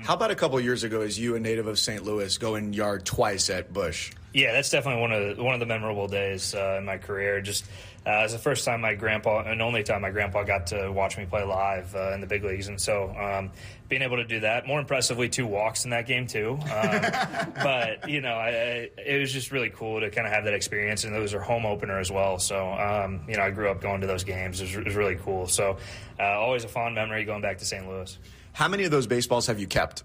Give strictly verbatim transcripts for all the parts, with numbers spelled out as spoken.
How about a couple years ago as you, a native of Saint Louis, going yard twice at Busch? Yeah, that's definitely one of the, one of the memorable days uh, in my career. Just uh, it was the first time my grandpa, and only time my grandpa got to watch me play live uh, in the big leagues, and so um, being able to do that, more impressively, two walks in that game too. Um, but you know, I, I, it was just really cool to kind of have that experience, and those are home opener as well. So um, you know, I grew up going to those games. It was, it was really cool. So uh, always a fond memory going back to Saint Louis. How many of those baseballs have you kept?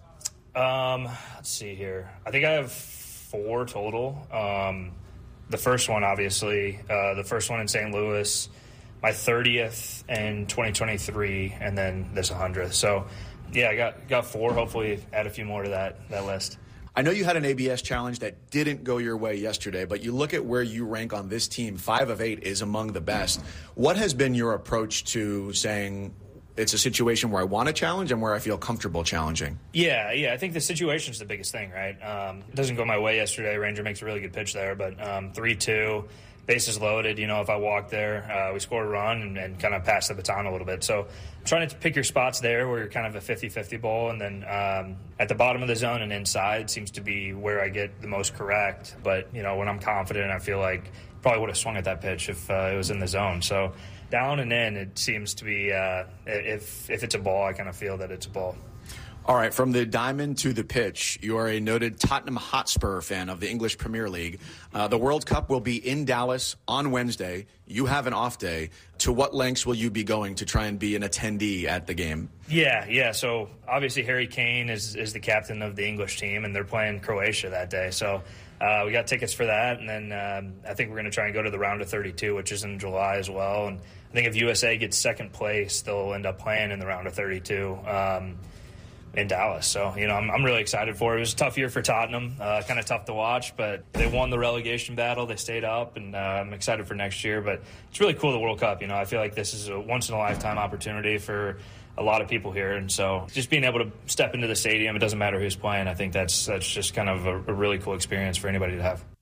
Um, let's see here. I think I have four total. Um, the first one, obviously, uh, the first one in Saint Louis, my thirtieth in twenty twenty-three, and then this one hundredth. So, yeah, I got got four. Hopefully add a few more to that, that list. I know you had an A B S challenge that didn't go your way yesterday, but you look at where you rank on this team, five of eight is among the best. What has been your approach to saying it's a situation where I want to challenge and where I feel comfortable challenging? Yeah, yeah. I think the situation's the biggest thing, right? Um, it doesn't go my way yesterday. Ranger makes a really good pitch there, but um, three two, bases loaded. You know, if I walk there, uh, we score a run and, and kind of pass the baton a little bit. So trying to pick your spots there where you're kind of a fifty-fifty ball, and then um, at the bottom of the zone and inside seems to be where I get the most correct. But, you know, when I'm confident, I feel like probably would have swung at that pitch if uh, it was in the zone. So down and in, it seems to be, uh, if if it's a ball, I kind of feel that it's a ball. All right, from the diamond to the pitch, you are a noted Tottenham Hotspur fan of the English Premier League. Uh, the World Cup will be in Dallas on Wednesday. You have an off day. To what lengths will you be going to try and be an attendee at the game? Yeah, yeah. So obviously Harry Kane is, is the captain of the English team, and they're playing Croatia that day. So uh, we got tickets for that, and then um, I think we're going to try and go to the round of thirty-two, which is in July as well. And I think if U S A gets second place, they'll end up playing in the round of thirty-two. Um, in Dallas. So, you know, I'm, I'm really excited for it. It was a tough year for Tottenham, uh, kind of tough to watch, but they won the relegation battle. They stayed up, and uh, I'm excited for next year. But it's really cool, the World Cup. You know, I feel like this is a once-in-a-lifetime opportunity for a lot of people here. And so just being able to step into the stadium, it doesn't matter who's playing. I think that's, that's just kind of a, a really cool experience for anybody to have.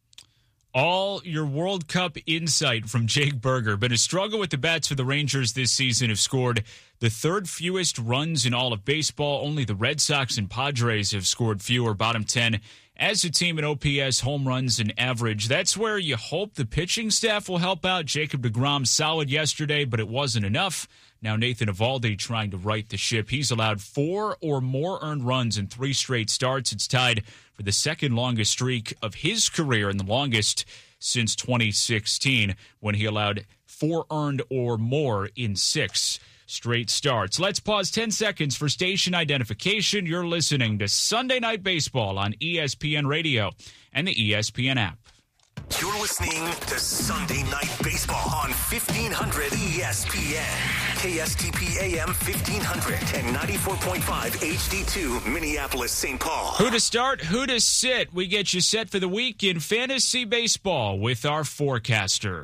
All your World Cup insight from Jake Burger. Been a struggle with the bats for the Rangers this season. Have scored the third fewest runs in all of baseball. Only the Red Sox and Padres have scored fewer, bottom ten as a team in O P S, home runs, and average. That's where you hope the pitching staff will help out. Jacob deGrom solid yesterday, but it wasn't enough. Now Nathan Eovaldi trying to right the ship. He's allowed four or more earned runs in three straight starts. It's tied for the second longest streak of his career and the longest since twenty sixteen when he allowed four earned or more in six straight starts. Let's pause ten seconds for station identification. You're listening to Sunday Night Baseball on E S P N Radio and the E S P N app. You're listening to Sunday Night Baseball on fifteen hundred E S P N, K S T P A M fifteen hundred and ninety-four point five H D two, Minneapolis, Saint Paul. Who to start, who to sit. We get you set for the week in fantasy baseball with our forecaster.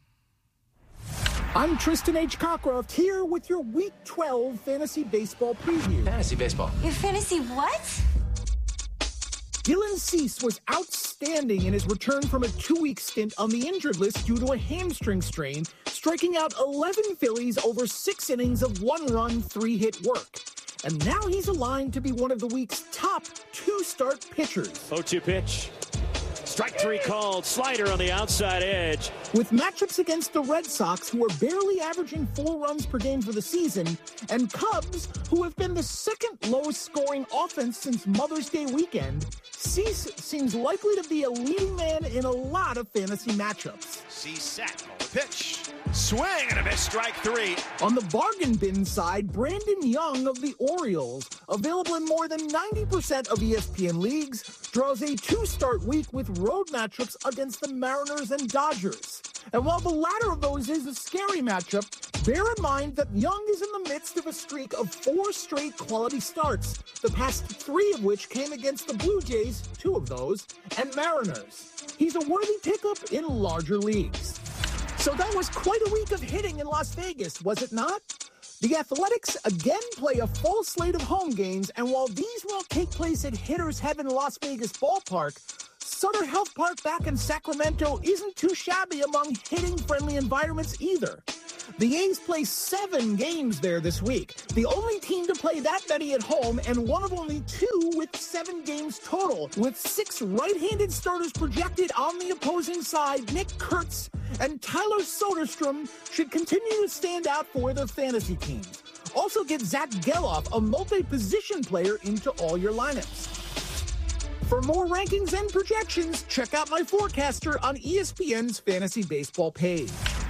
I'm Tristan H. Cockcroft here with your Week twelve Fantasy Baseball preview. Fantasy Baseball. Your fantasy what? Dylan Cease was outstanding in his return from a two-week stint on the injured list due to a hamstring strain, striking out eleven Phillies over six innings of one-run, three-hit work. And now he's aligned to be one of the week's top two-start pitchers. oh two pitch. Strike three called. Slider on the outside edge. With matchups against the Red Sox, who are barely averaging four runs per game for the season, and Cubs, who have been the second lowest scoring offense since Mother's Day weekend, Cease seems likely to be a leading man in a lot of fantasy matchups. Cease set. Pitch. Swing and a miss. Strike three. On the bargain bin side, Brandon Young of the Orioles, available in more than ninety percent of E S P N leagues, draws a two-start week with road matchups against the Mariners and Dodgers. And while the latter of those is a scary matchup, bear in mind that Young is in the midst of a streak of four straight quality starts, the past three of which came against the Blue Jays, two of those, and Mariners. He's a worthy pickup in larger leagues. So that was quite a week of hitting in Las Vegas, was it not? The Athletics again play a full slate of home games, and while these won't take place at Hitter's Heaven Las Vegas Ballpark, Sutter Health Park back in Sacramento isn't too shabby among hitting-friendly environments either. The A's play seven games there this week. The only team to play that many at home, and one of only two with seven games total. With six right-handed starters projected on the opposing side, Nick Kurtz and Tyler Soderstrom should continue to stand out for their fantasy teams. Also get Zach Geloff, a multi-position player, into all your lineups. For more rankings and projections, check out my forecaster on E S P N's Fantasy Baseball page.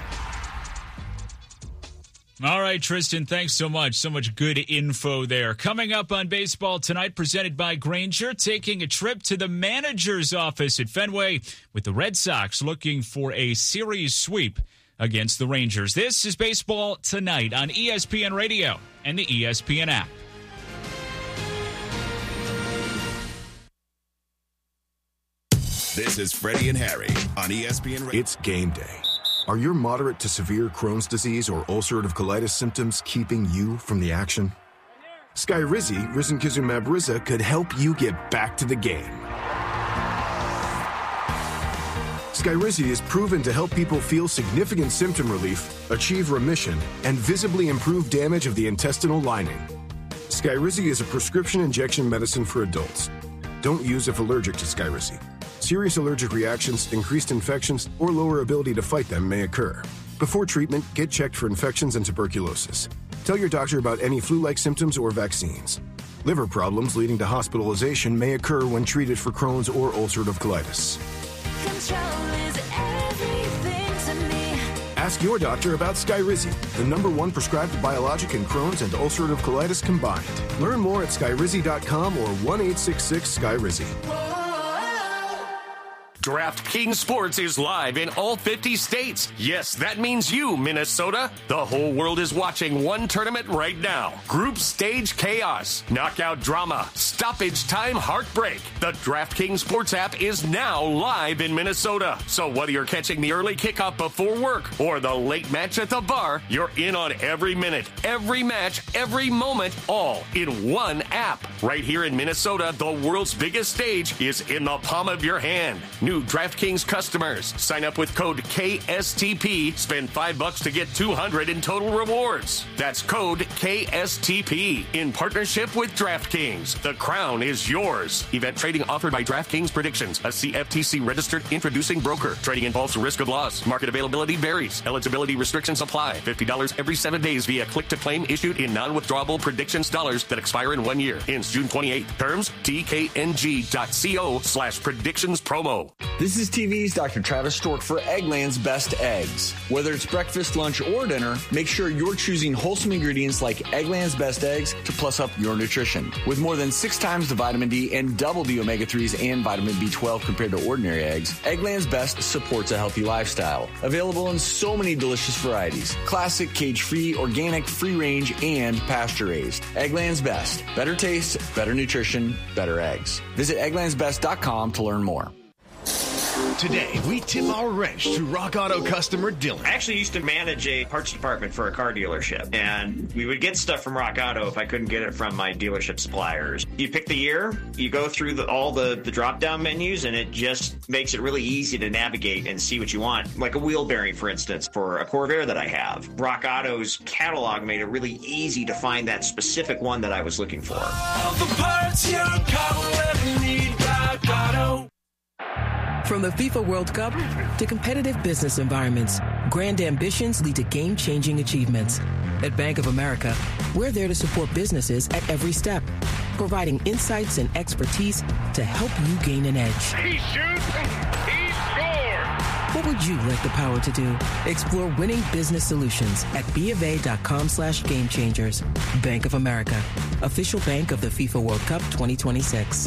All right, Tristan, thanks so much. So much good info there. Coming up on Baseball Tonight, presented by Grainger, taking a trip to the manager's office at Fenway with the Red Sox looking for a series sweep against the Rangers. This is Baseball Tonight on E S P N Radio and the E S P N app. This is Freddie and Harry on E S P N Radio. It's game day. Are your moderate to severe Crohn's disease or ulcerative colitis symptoms keeping you from the action? Skyrizi, risankizumab Riza, could help you get back to the game. Skyrizi is proven to help people feel significant symptom relief, achieve remission, and visibly improve damage of the intestinal lining. Skyrizi is a prescription injection medicine for adults. Don't use if allergic to Skyrizi. Serious allergic reactions, increased infections, or lower ability to fight them may occur. Before treatment, get checked for infections and tuberculosis. Tell your doctor about any flu-like symptoms or vaccines. Liver problems leading to hospitalization may occur when treated for Crohn's or ulcerative colitis. Control is everything to me. Ask your doctor about Skyrizi, the number one prescribed biologic in Crohn's and ulcerative colitis combined. Learn more at skyrizi dot com or one eight six six Skyrizi. DraftKings Sports is live in all fifty states. Yes, that means you, Minnesota. The whole world is watching one tournament right now. Group stage chaos, knockout drama, stoppage time heartbreak. The DraftKings Sports app is now live in Minnesota. So whether you're catching the early kickoff before work or the late match at the bar, you're in on every minute, every match, every moment, all in one app. Right here in Minnesota, the world's biggest stage is in the palm of your hand. New DraftKings customers, sign up with code K S T P, spend five bucks to get two hundred in total rewards. That's code K S T P in partnership with DraftKings. The crown is yours. Event trading offered by DraftKings Predictions, a C F T C registered introducing broker. Trading involves risk of loss. Market availability varies. Eligibility restrictions apply. fifty dollars every seven days via click to claim issued in non-withdrawable Predictions dollars that expire in one year. Ends June twenty-eighth. Terms D K N G dot co slash predictions promo. This is T V's Doctor Travis Stork for Eggland's Best Eggs. Whether it's breakfast, lunch, or dinner, make sure you're choosing wholesome ingredients like Eggland's Best Eggs to plus up your nutrition. With more than six times the vitamin D and double the omega threes and vitamin B twelve compared to ordinary eggs, Eggland's Best supports a healthy lifestyle. Available in so many delicious varieties. Classic, cage-free, organic, free-range, and pasture-raised. Eggland's Best. Better taste, better nutrition, better eggs. Visit egglands best dot com to learn more. Today, we tip our wrench to Rock Auto customer Dylan. I actually used to manage a parts department for a car dealership, and we would get stuff from Rock Auto if I couldn't get it from my dealership suppliers. You pick the year, you go through the, all the, the drop-down menus, and it just makes it really easy to navigate and see what you want. Like a wheel bearing, for instance, for a Corvair that I have. Rock Auto's catalog made it really easy to find that specific one that I was looking for. All the parts your car will ever need, Rock Auto. From the FIFA World Cup to competitive business environments, grand ambitions lead to game-changing achievements. At Bank of America, we're there to support businesses at every step, providing insights and expertise to help you gain an edge. He shoots, he scores! What would you like the power to do? Explore winning business solutions at BofA.com slash game changers. Bank of America, official bank of the FIFA World Cup twenty twenty-six.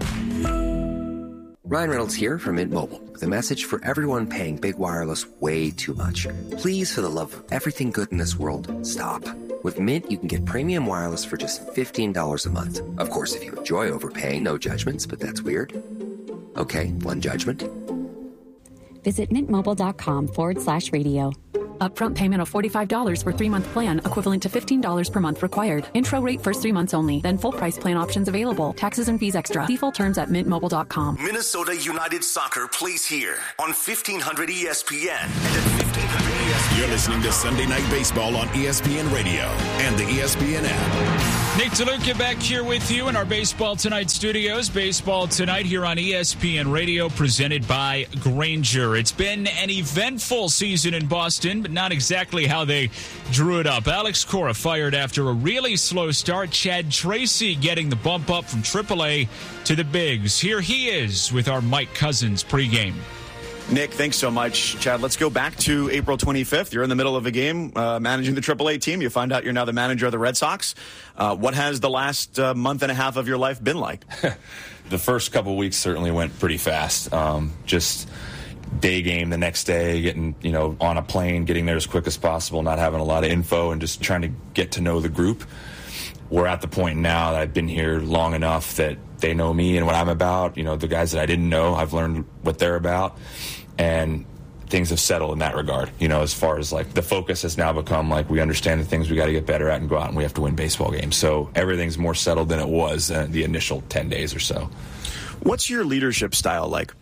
Ryan Reynolds here from Mint Mobile with a message for everyone paying big wireless way too much. Please, for the love of everything good in this world, stop. With Mint, you can get premium wireless for just fifteen dollars a month. Of course, if you enjoy overpaying, no judgments, but that's weird. Okay, one judgment. Visit mintmobile.com forward slash radio. Upfront payment of forty-five dollars for three-month plan, equivalent to fifteen dollars per month required. Intro rate first three months only, then full price plan options available. Taxes and fees extra. See full terms at mint mobile dot com. Minnesota United Soccer plays here on fifteen hundred E S P N and at fifteen hundred E S P N. You're listening to Sunday Night Baseball on E S P N Radio and the E S P N app. Nick DeLuca back here with you in our Baseball Tonight studios. Baseball Tonight here on E S P N Radio, presented by Grainger. It's been an eventful season in Boston, but not exactly how they drew it up. Alex Cora fired after a really slow start. Chad Tracy getting the bump up from triple A to the bigs. Here he is with our Mike Cousins pregame. Nick, thanks so much. Chad, let's go back to April twenty-fifth. You're in the middle of a game uh, managing the triple A team. You find out you're now the manager of the Red Sox. Uh, what has the last uh, month and a half of your life been like? The first couple of weeks certainly went pretty fast. Um, just day game the next day, getting, you know, on a plane, getting there as quick as possible, not having a lot of info, and just trying to get to know the group. We're at the point now that I've been here long enough that they know me and what I'm about. You know, the guys that I didn't know, I've learned what they're about, and things have settled in that regard. You know, as far as like the focus has now become like we understand the things we got to get better at and go out and we have to win baseball games. So everything's more settled than it was uh, the initial ten days or so. What's your leadership style like?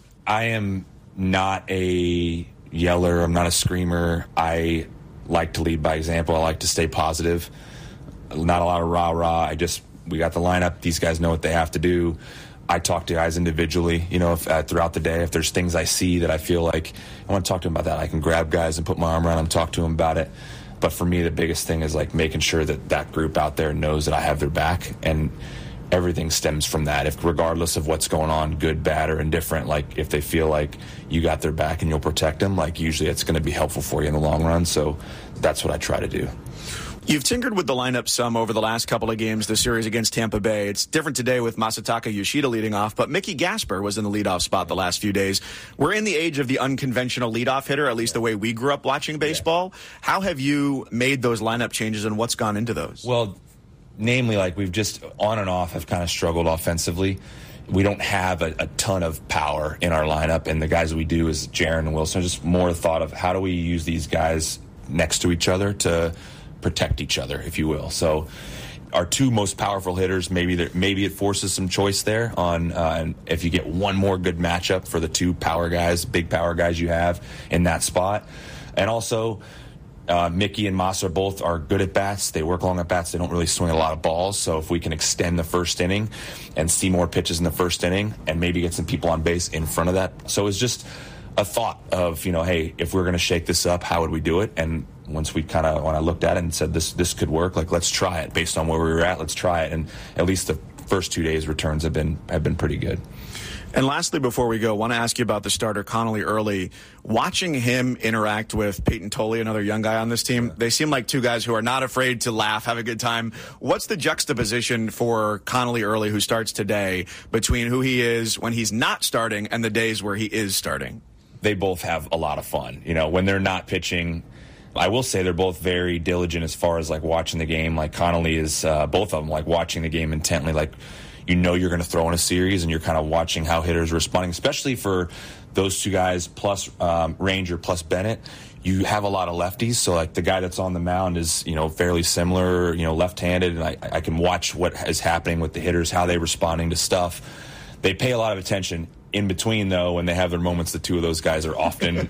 I am not a yeller. I'm not a screamer. I like to lead by example. I like to stay positive. Not a lot of rah-rah. I just, we got the lineup. These guys know what they have to do. I talk to guys individually, you know, if, uh, throughout the day. If there's things I see that I feel like I want to talk to them about that, I can grab guys and put my arm around them, talk to them about it. But for me, the biggest thing is like making sure that that group out there knows that I have their back, and everything stems from that. If regardless of what's going on, good, bad, or indifferent, like if they feel like you got their back and you'll protect them, like usually it's going to be helpful for you in the long run. So that's what I try to do. You've tinkered with the lineup some over the last couple of games, the series against Tampa Bay. It's different today with Masataka Yoshida leading off, but Mickey Gasper was in the leadoff spot the last few days. We're in the age of the unconventional leadoff hitter, at least the way we grew up watching baseball. Yeah. How have you made those lineup changes, and what's gone into those? Well, namely, like we've just on and off have kind of struggled offensively. We don't have a, a ton of power in our lineup, and the guys that we do is Jaron and Wilson. Just more thought of how do we use these guys next to each other to protect each other, if you will. So our two most powerful hitters, maybe there, maybe it forces some choice there on uh, and if you get one more good matchup for the two power guys, big power guys you have in that spot. And also uh, Mickey and Mas are both are good at bats. They work long at bats. They don't really swing a lot of balls. So if we can extend the first inning and see more pitches in the first inning and maybe get some people on base in front of that. So it's just a thought of, you know, hey, if we're going to shake this up, how would we do it? And once we kind of, when I looked at it and said this this could work, like let's try it based on where we were at, let's try it. And at least the first two days returns have been have been pretty good. And lastly, before we go, I want to ask you about the starter, Connolly Early. Watching him interact with Peyton Tolley, another young guy on this team, they seem like two guys who are not afraid to laugh, have a good time. What's the juxtaposition for Connolly Early, who starts today, between who he is when he's not starting and the days where he is starting? They both have a lot of fun. You know, when they're not pitching, I will say they're both very diligent as far as like watching the game. Like Connolly is, uh, both of them, like watching the game intently. Like, you know, you're going to throw in a series and you're kind of watching how hitters are responding, especially for those two guys plus um, Ranger plus Bennett. You have a lot of lefties. So like the guy that's on the mound is, you know, fairly similar, you know, left-handed. And I, I can watch what is happening with the hitters, how they're responding to stuff. They pay a lot of attention. In between, though, when they have their moments, the two of those guys are often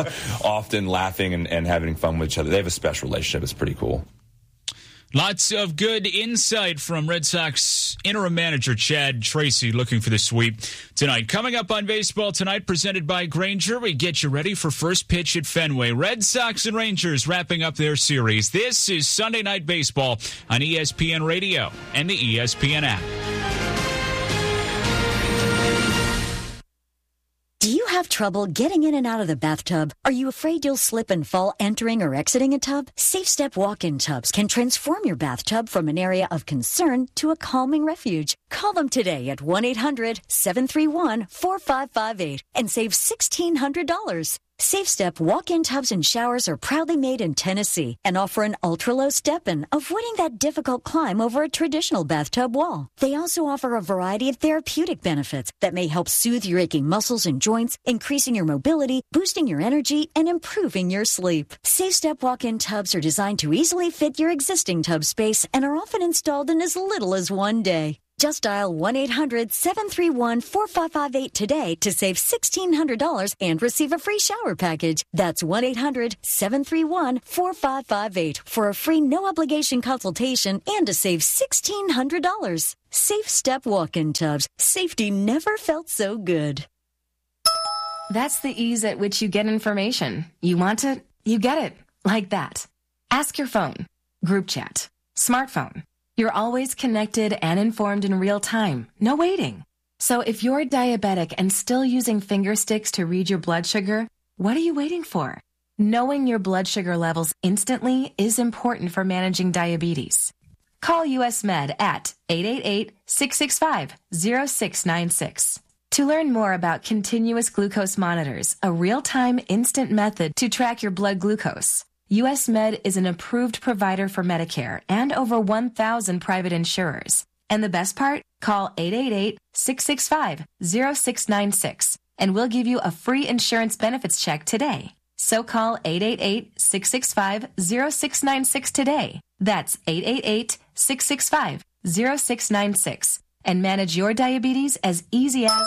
often laughing and, and having fun with each other. They have a special relationship. It's pretty cool. Lots of good insight from Red Sox interim manager Chad Tracy, looking for the sweep tonight. Coming up on Baseball Tonight, presented by Grainger, we get you ready for first pitch at Fenway. Red Sox and Rangers wrapping up their series. This is Sunday Night Baseball on E S P N Radio and the E S P N app. Do you have trouble getting in and out of the bathtub? Are you afraid you'll slip and fall entering or exiting a tub? Safe Step walk-in tubs can transform your bathtub from an area of concern to a calming refuge. Call them today at one eight hundred seven three one four five five eight and save sixteen hundred dollars. Safe Step walk-in tubs and showers are proudly made in Tennessee and offer an ultra-low step-in, avoiding that difficult climb over a traditional bathtub wall. They also offer a variety of therapeutic benefits that may help soothe your aching muscles and joints, increasing your mobility, boosting your energy, and improving your sleep. Safe Step walk-in tubs are designed to easily fit your existing tub space and are often installed in as little as one day. Just dial one eight hundred seven three one four five five eight today to save sixteen hundred dollars and receive a free shower package. That's one eight hundred seven three one four five five eight for a free no-obligation consultation and to save sixteen hundred dollars. Safe Step Walk-In Tubs. Safety never felt so good. That's the ease at which you get information. You want it, you get it. Like that. Ask your phone. Group chat. Smartphone. You're always connected and informed in real time. No waiting. So if you're diabetic and still using finger sticks to read your blood sugar, what are you waiting for? Knowing your blood sugar levels instantly is important for managing diabetes. Call U S Med at eight eight eight, six six five, zero six nine six. To learn more about continuous glucose monitors, a real-time instant method to track your blood glucose, U S Med is an approved provider for Medicare and over one thousand private insurers. And the best part? Call eight eight eight, six six five, zero six nine six and we'll give you a free insurance benefits check today. So call eight eight eight, six six five, zero six nine six today. That's eight eight eight, six six five, zero six nine six and manage your diabetes as easy as...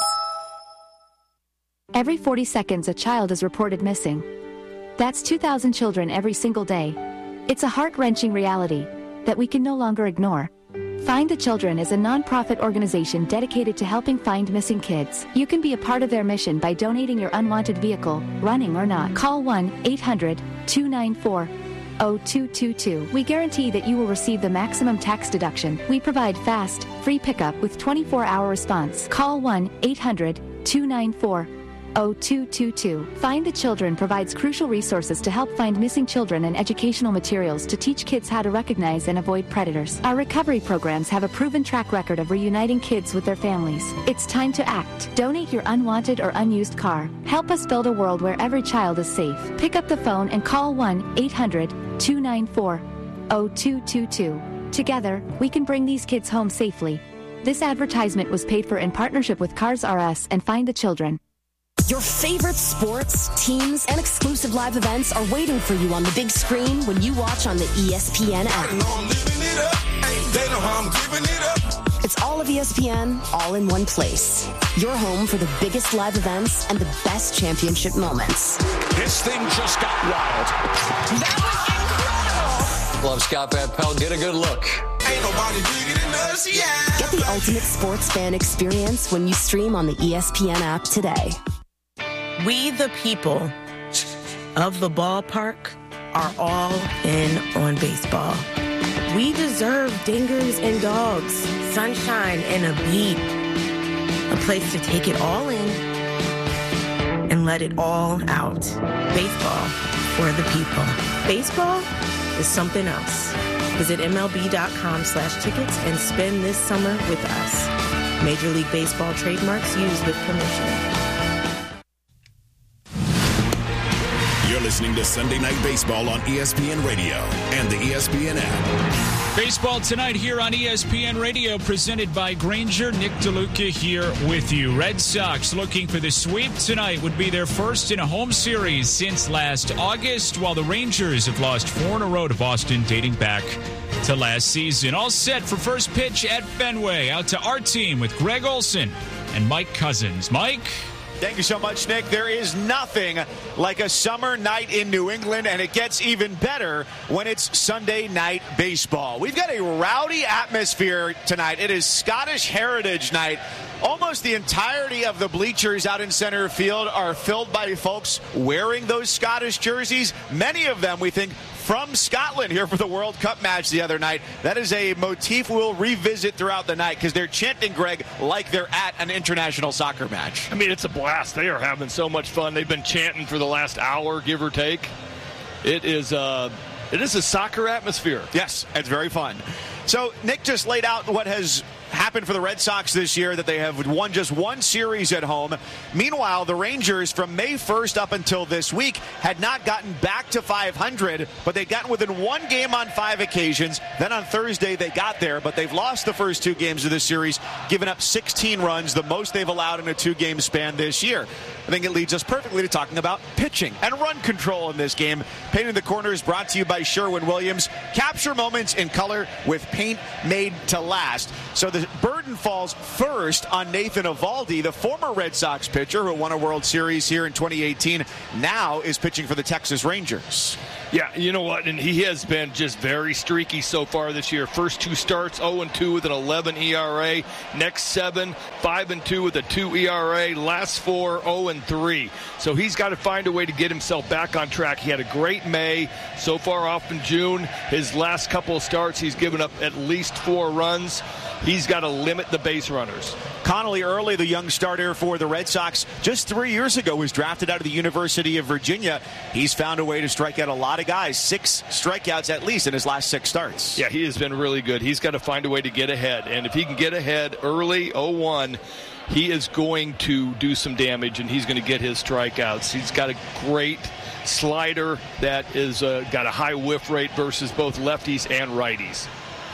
Every forty seconds, a child is reported missing. That's two thousand children every single day. It's a heart-wrenching reality that we can no longer ignore. Find the Children is a non-profit organization dedicated to helping find missing kids. You can be a part of their mission by donating your unwanted vehicle, running or not. Call one eight hundred, two nine four, zero two two two. We guarantee that you will receive the maximum tax deduction. We provide fast, free pickup with twenty-four hour response. Call one eight hundred, two nine four, zero two two two. Find the Children provides crucial resources to help find missing children and educational materials to teach kids how to recognize and avoid predators. Our recovery programs have a proven track record of reuniting kids with their families. It's time to act. Donate your unwanted or unused car. Help us build a world where every child is safe. Pick up the phone and call one eight hundred, two nine four, zero two two two. Together, we can bring these kids home safely. This advertisement was paid for in partnership with Cars R Us and Find the Children. Your favorite sports, teams, and exclusive live events are waiting for you on the big screen when you watch on the E S P N app. It's all of E S P N, all in one place. Your home for the biggest live events and the best championship moments. This thing just got wild. That was incredible. Love Scott Van Pelt. Get a good look. Ain't nobody bigger than us, yeah. Get the ultimate sports fan experience when you stream on the E S P N app today. We, the people of the ballpark, are all in on baseball. We deserve dingers and dogs, sunshine and a beat, a place to take it all in and let it all out. Baseball for the people. Baseball is something else. Visit MLB.com slash tickets and spend this summer with us. Major League Baseball trademarks used with permission. You're listening to Sunday Night Baseball on E S P N Radio and the E S P N app. Baseball tonight here on E S P N Radio, presented by Grainger. Nick DeLuca here with you. Red Sox looking for the sweep tonight. Would be their first in a home series since last August, while the Rangers have lost four in a row to Boston dating back to last season. All set for first pitch at Fenway. Out to our team with Greg Olson and Mike Cousins. Mike? Thank you so much, Nick. There is nothing like a summer night in New England, and it gets even better when it's Sunday Night Baseball. We've got a rowdy atmosphere tonight. It is Scottish Heritage Night. Almost the entirety of the bleachers out in center field are filled by folks wearing those Scottish jerseys. Many of them, we think, from Scotland here for the World Cup match the other night. That is a motif we'll revisit throughout the night because they're chanting, Greg, like they're at an international soccer match. I mean, it's a blast. They are having so much fun. They've been chanting for the last hour, give or take. It is, uh, it is a soccer atmosphere. Yes, it's very fun. So Nick just laid out what has happened for the Red Sox this year, that they have won just one series at home. Meanwhile, the Rangers from May first up until this week had not gotten back to five hundred, but they'd gotten within one game on five occasions. Then on Thursday they got there, but they've lost the first two games of this series, giving up sixteen runs, the most they've allowed in a two-game span this year. I think it leads us perfectly to talking about pitching and run control in this game. Painting the Corner is brought to you by Sherwin-Williams. Capture moments in color with paint made to last. So the burden falls first on Nathan Eovaldi, the former Red Sox pitcher who won a World Series here in twenty eighteen, now is pitching for the Texas Rangers. Yeah, you know what? And he has been just very streaky so far this year. First two starts, oh and two with an eleven E R A. Next seven, five and two with a two E R A. Last four, oh and three. So he's got to find a way to get himself back on track. He had a great May. So far off in June, his last couple of starts, he's given up at least four runs. He's got to limit the base runners. Connolly Early, the young starter for the Red Sox, just three years ago was drafted out of the University of Virginia. He's found a way to strike out a lot of guys. Six strikeouts at least in his last six starts. Yeah, he has been really good. He's got to find a way to get ahead. And if he can get ahead early, oh one, he is going to do some damage, and he's going to get his strikeouts. He's got a great slider that is uh, got a high whiff rate versus both lefties and righties.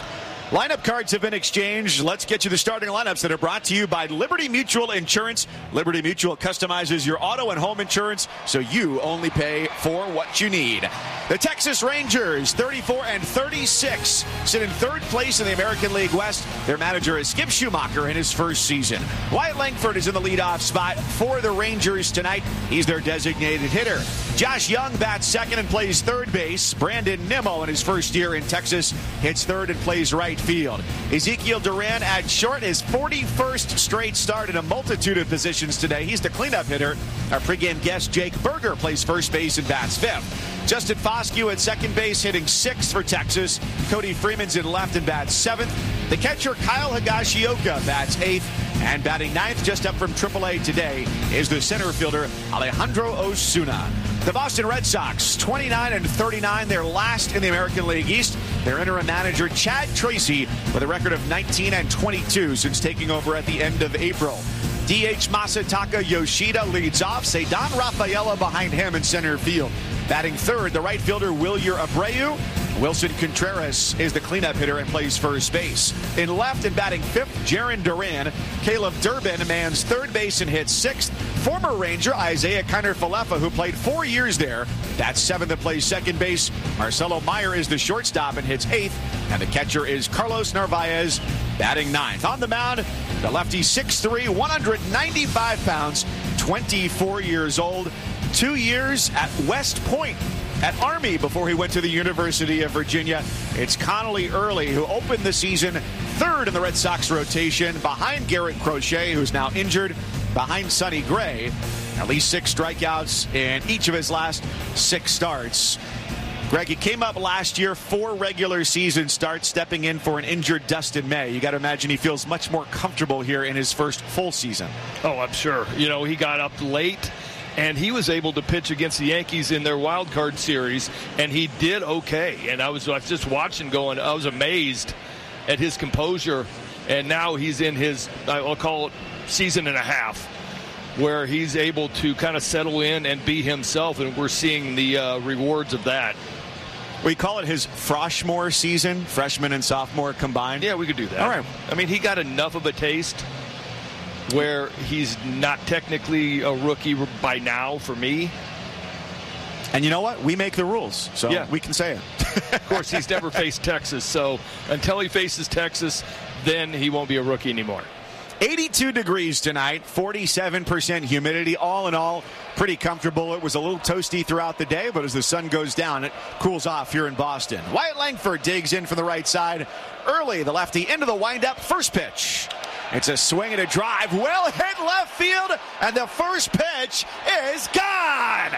Lineup cards have been exchanged. Let's get you the starting lineups that are brought to you by Liberty Mutual Insurance. Liberty Mutual customizes your auto and home insurance so you only pay for what you need. The Texas Rangers, thirty-four and thirty-six, sit in third place in the American League West. Their manager is Skip Schumacher in his first season. Wyatt Langford is in the leadoff spot for the Rangers tonight. He's their designated hitter. Josh Young bats second and plays third base. Brandon Nimmo in his first year in Texas hits third and plays right field. Ezekiel Duran at short, his forty-first straight start in a multitude of positions today. He's the cleanup hitter. Our pregame guest Jake Berger plays first base and bats fifth. Justin Foscue at second base hitting sixth for Texas. Cody Freeman's in left and bats seventh. The catcher Kyle Higashioka bats eighth. And batting ninth, just up from triple A today, is the center fielder Alejandro Osuna. The Boston Red Sox, twenty-nine and thirty-nine. They're last in the American League East. Their interim manager, Chad Tracy, with a record of nineteen and twenty-two since taking over at the end of April. D H Masataka Yoshida leads off. Ceddanne Rafaela behind him in center field. Batting third, the right fielder, Wilyer Abreu. Wilson Contreras is the cleanup hitter and plays first base. In left and batting fifth, Jarren Duran. Caleb Durbin mans third base and hits sixth. Former Ranger Isaiah Kiner-Falefa, who played four years there, that's seventh and plays second base. Marcelo Meyer is the shortstop and hits eighth. And the catcher is Carlos Narvaez, batting ninth. On the mound, the lefty, six three, one hundred ninety-five pounds, twenty-four years old. Two years at West Point at Army before he went to the University of Virginia. It's Connolly Early, who opened the season third in the Red Sox rotation behind Garrett Crochet, who's now injured, behind Sonny Gray. At least six strikeouts in each of his last six starts. Greg, he came up last year, four regular season starts, stepping in for an injured Dustin May. You got to imagine he feels much more comfortable here in his first full season. Oh, I'm sure. You know, he got up late, and he was able to pitch against the Yankees in their wild card series, and he did okay. And I was, I was just watching going, I was amazed at his composure. And now he's in his, I'll call it, season and a half, where he's able to kind of settle in and be himself, and we're seeing the uh, rewards of that. We call it his Froshmore season, freshman and sophomore combined. Yeah, we could do that. All right. I mean, he got enough of a taste where he's not technically a rookie by now for me. And you know what? We make the rules, so yeah. we can say it. Of course, he's never faced Texas, so until he faces Texas, then he won't be a rookie anymore. eighty-two degrees tonight, forty-seven percent humidity. All in all, pretty comfortable. It was a little toasty throughout the day, but as the sun goes down, it cools off here in Boston. Wyatt Langford digs in from the right side. Early, the lefty into the windup. First pitch. It's a swing and a drive. Well hit left field, and the first pitch is gone.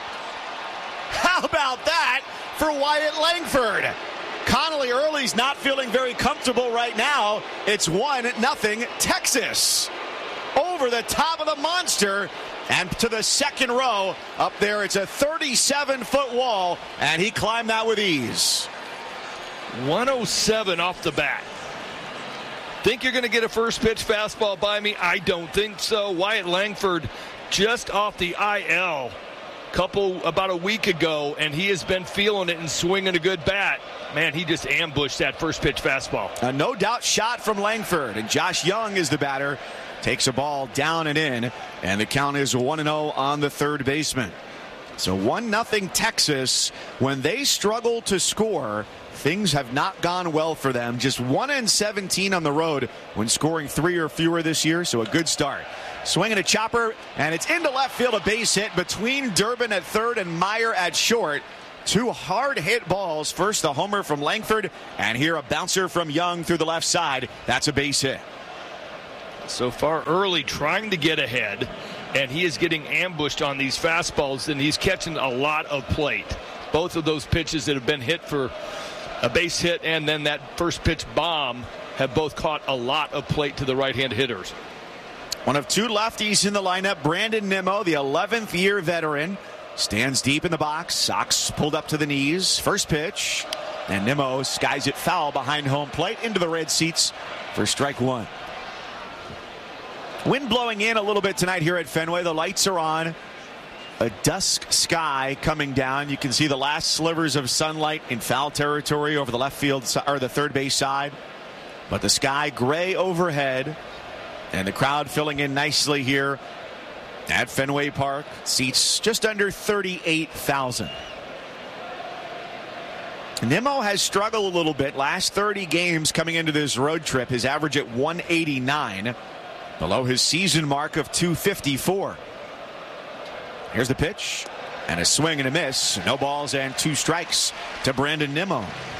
How about that for Wyatt Langford? Connolly Early's not feeling very comfortable right now. It's one nothing Texas. Over the top of the monster and to the second row. Up there, it's a thirty-seven foot wall, and he climbed that with ease. one oh seven off the bat. Think you're going to get a first pitch fastball by me? I don't think so. Wyatt Langford just off the I L couple about a week ago, and he has been feeling it and swinging a good bat. Man, he just ambushed that first pitch fastball. A no doubt shot from Langford, and Josh Young is the batter. Takes a ball down and in, and the count is one and oh on the third baseman. So one nothing Texas. When they struggle to score, things have not gone well for them. Just one and seventeen on the road when scoring three or fewer this year, so a good start. Swinging a chopper, and it's into left field, a base hit between Durbin at third and Meyer at short. Two hard hit balls. First the homer from Langford, and here a bouncer from Young through the left side. That's a base hit. So far early trying to get ahead, and he is getting ambushed on these fastballs, and he's catching a lot of plate. Both of those pitches that have been hit for a base hit and then that first pitch bomb have both caught a lot of plate to the right-hand hitters. One of two lefties in the lineup, Brandon Nimmo, the eleventh year veteran, stands deep in the box. Socks pulled up to the knees. First pitch, and Nimmo skies it foul behind home plate into the red seats for strike one. Wind blowing in a little bit tonight here at Fenway. The lights are on. A dusk sky coming down. You can see the last slivers of sunlight in foul territory over the left field or the third base side. But the sky gray overhead, and the crowd filling in nicely here at Fenway Park. Seats just under thirty-eight thousand. Nimmo has struggled a little bit. Last thirty games coming into this road trip, his average at one eighty-nine, below his season mark of two fifty-four. Here's the pitch, and a swing and a miss. No balls and two strikes to Brandon Nimmo.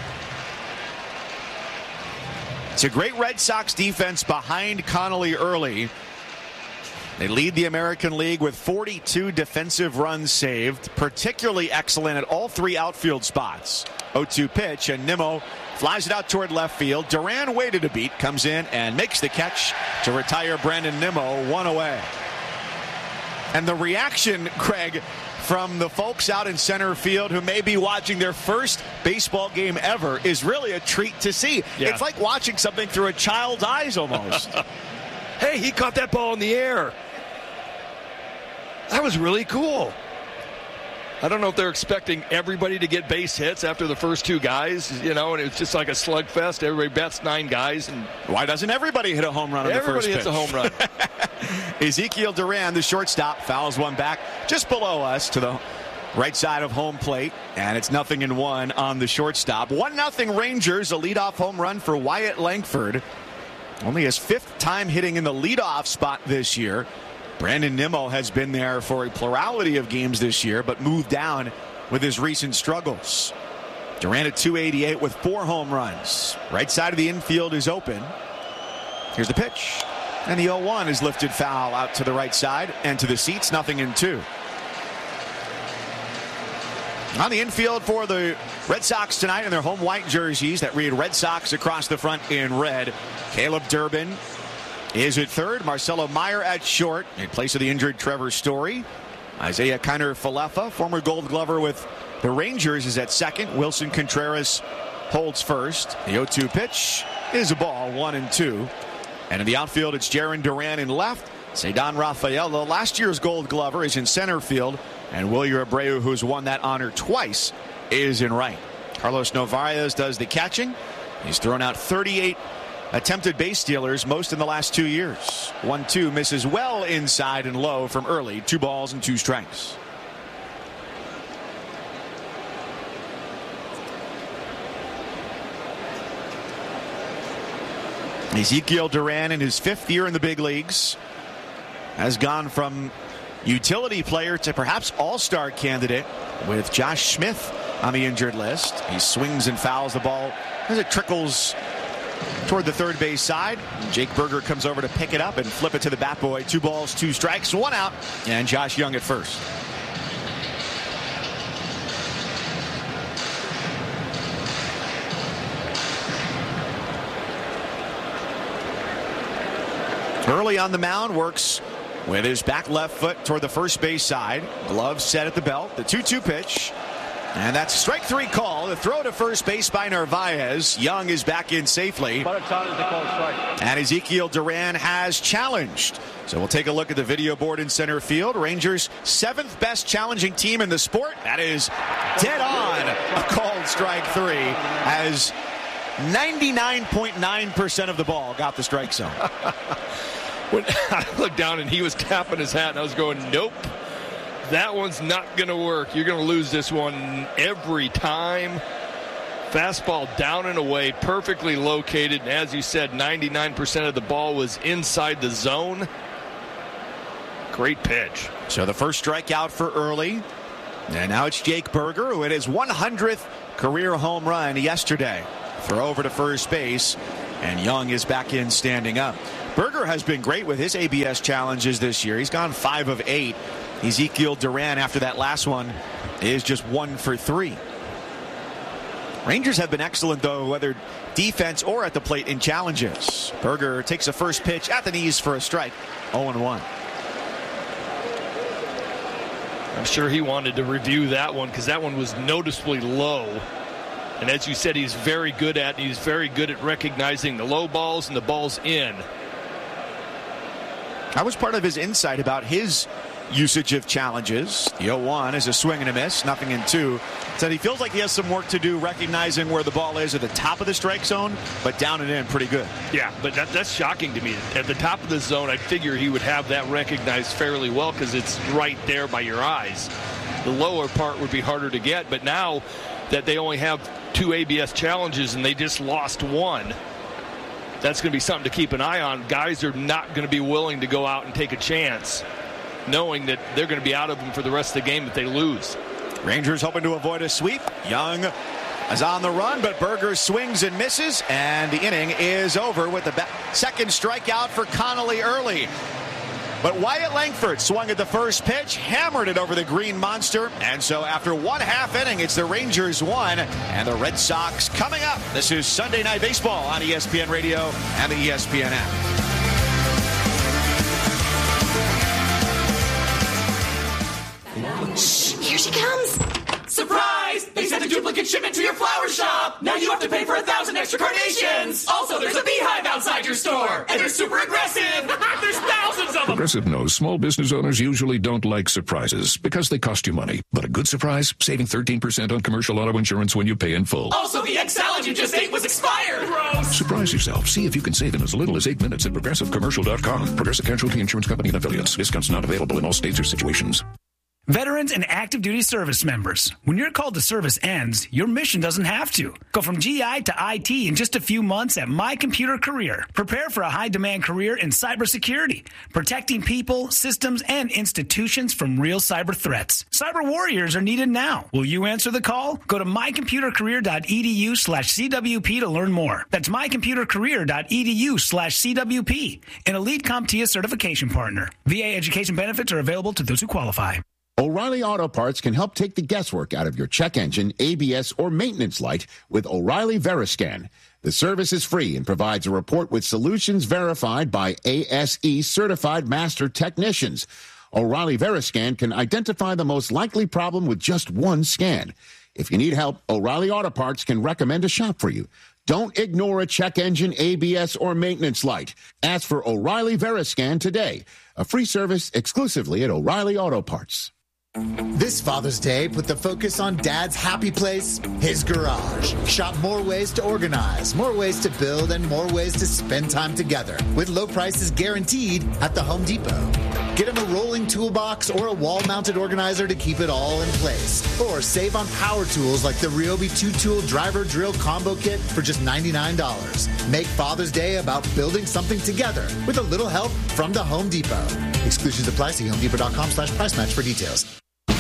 It's a great Red Sox defense behind Connolly early. They lead the American League with forty-two defensive runs saved, particularly excellent at all three outfield spots. oh two pitch, and Nimmo flies it out toward left field. Duran waited a beat, comes in and makes the catch to retire Brandon Nimmo one away. And the reaction, Craig, from the folks out in center field who may be watching their first baseball game ever is really a treat to see. Yeah. It's like watching something through a child's eyes almost. Hey, he caught that ball in the air. That was really cool. I don't know if they're expecting everybody to get base hits after the first two guys, you know, and it's just like a slugfest. Everybody bats nine guys. And why doesn't everybody hit a home run on the first pitch? Everybody hits a home run. Ezekiel Duran, the shortstop, fouls one back just below us to the right side of home plate, and it's nothing in one on the shortstop. One nothing Rangers, a leadoff home run for Wyatt Langford. Only his fifth time hitting in the leadoff spot this year. Brandon Nimmo has been there for a plurality of games this year, but moved down with his recent struggles. Duran at two eighty-eight with four home runs. Right side of the infield is open. Here's the pitch. And the oh one is lifted foul out to the right side and to the seats, nothing in two. On the infield for the Red Sox tonight in their home white jerseys that read Red Sox across the front in red. Caleb Durbin is at third. Marcelo Meyer at short in place of the injured Trevor Story. Isaiah Kiner-Falefa, former Gold Glover with the Rangers, is at second. Wilson Contreras holds first. The oh two pitch is a ball, one and two. And in the outfield, it's Jarren Duran in left. Ceddanne Rafaela, last year's Gold Glover, is in center field. And Wilyer Abreu, who's won that honor twice, is in right. Carlos Narvaez does the catching. He's thrown out thirty-eight attempted base stealers, most in the last two years. one two misses well inside and low from early. Two balls and two strikes. Ezekiel Duran, in his fifth year in the big leagues, has gone from utility player to perhaps all-star candidate with Josh Smith on the injured list. He swings and fouls the ball as it trickles toward the third base side. Jake Berger comes over to pick it up and flip it to the bat boy. Two balls, two strikes, one out, and Josh Young at first. Early on the mound, works with his back left foot toward the first base side. Glove set at the belt. The two two pitch. And that's strike three call. The throw to first base by Narvaez. Young is back in safely. And Ezekiel Duran has challenged. So we'll take a look at the video board in center field. Rangers' seventh best challenging team in the sport. That is dead on a called strike three, as ninety-nine point nine percent of the ball got the strike zone. When I looked down and he was tapping his hat, and I was going, nope. That one's not going to work. You're going to lose this one every time. Fastball down and away, perfectly located. And as you said, ninety-nine percent of the ball was inside the zone. Great pitch. So the first strikeout for Early. And now it's Jake Burger, who hit his one hundredth career home run yesterday. Throw over to first base, and Young is back in standing up. Burger has been great with his A B S challenges this year. He's gone five of eight. Ezekiel Duran, after that last one, is just one for three. Rangers have been excellent, though, whether defense or at the plate in challenges. Burger takes a first pitch at the knees for a strike. oh and one. I'm sure he wanted to review that one because that one was noticeably low. And as you said, he's very good at he's very good at recognizing the low balls and the balls in. That was part of his insight about his usage of challenges. The oh one is a swing and a miss, nothing in two. Said he feels like he has some work to do recognizing where the ball is at the top of the strike zone, but down and in pretty good. Yeah, but that, that's shocking to me. At the top of the zone, I figure he would have that recognized fairly well because it's right there by your eyes. The lower part would be harder to get, but now that they only have two A B S challenges and they just lost one, that's going to be something to keep an eye on. Guys are not going to be willing to go out and take a chance, knowing that they're going to be out of them for the rest of the game if they lose. Rangers hoping to avoid a sweep. Young is on the run, but Burger swings and misses, and the inning is over with the ba- second strikeout for Connolly Early. But Wyatt Langford swung at the first pitch, hammered it over the green monster, and so after one half inning, it's the Rangers one and the Red Sox coming up. This is Sunday Night Baseball on E S P N Radio and the E S P N app. Shh, here she comes. Surprise! They sent a duplicate shipment to your flower shop. Now you have to pay for a thousand extra carnations. Also, there's a beehive outside your store, and they're super aggressive. There's thousands of them. Progressive knows small business owners usually don't like surprises because they cost you money. But a good surprise, saving thirteen percent on commercial auto insurance when you pay in full. Also, the egg salad you just ate was expired. Gross. Surprise yourself. See if you can save in as little as eight minutes at progressive commercial dot com. Progressive Casualty Insurance Company and affiliates. Discounts not available in all states or situations. Veterans and active duty service members, when your call to service ends, your mission doesn't have to. Go from G I to I T in just a few months at My Computer Career. Prepare for a high-demand career in cybersecurity, protecting people, systems, and institutions from real cyber threats. Cyber warriors are needed now. Will you answer the call? Go to mycomputercareer.edu slash CWP to learn more. That's mycomputercareer.edu slash CWP, an Elite CompTIA certification partner. V A education benefits are available to those who qualify. O'Reilly Auto Parts can help take the guesswork out of your check engine, A B S, or maintenance light with O'Reilly Veriscan. The service is free and provides a report with solutions verified by A S E certified master technicians. O'Reilly Veriscan can identify the most likely problem with just one scan. If you need help, O'Reilly Auto Parts can recommend a shop for you. Don't ignore a check engine, A B S, or maintenance light. Ask for O'Reilly Veriscan today. A free service exclusively at O'Reilly Auto Parts. This Father's Day, put the focus on Dad's happy place, his garage. Shop more ways to organize, more ways to build, and more ways to spend time together with low prices guaranteed at the Home Depot. Get him a rolling toolbox or a wall-mounted organizer to keep it all in place. Or save on power tools like the Ryobi two-tool driver drill combo kit for just ninety-nine dollars. Make Father's Day about building something together with a little help from the Home Depot. Exclusions apply. See homedepot.com slash price match for details.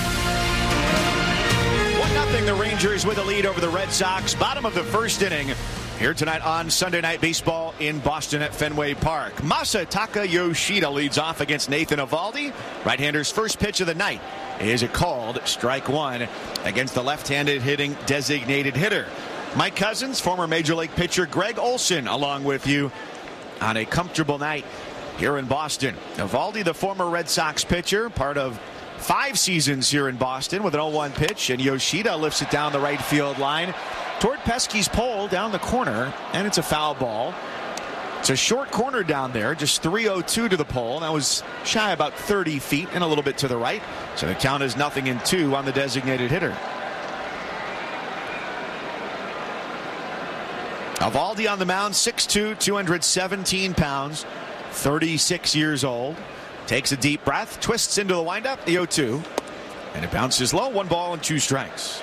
The Rangers with a lead over the Red Sox. Bottom of the first inning here tonight on Sunday Night Baseball in Boston at Fenway Park. Masataka Yoshida leads off against Nathan Eovaldi. Right-hander's first pitch of the night is a called strike one against the left-handed hitting designated hitter. Mike Cousins, former Major League pitcher Greg Olson, along with you on a comfortable night here in Boston. Eovaldi, the former Red Sox pitcher, part of five seasons here in Boston with an oh one pitch, and Yoshida lifts it down the right field line toward Pesky's pole down the corner, and it's a foul ball. It's a short corner down there, just three oh two to the pole. That was shy about thirty feet and a little bit to the right. So the count is nothing in two on the designated hitter. Eovaldi on the mound, six two, two hundred seventeen pounds, thirty-six years old. Takes a deep breath, twists into the windup, the oh two. And it bounces low. One ball and two strikes.